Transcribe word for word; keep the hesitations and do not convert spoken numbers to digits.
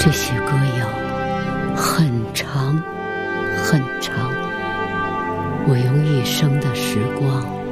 这些歌谣很长很长，我用一生的时光